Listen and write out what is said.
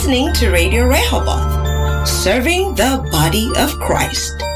listening to Radio Rehoboth, serving the body of Christ.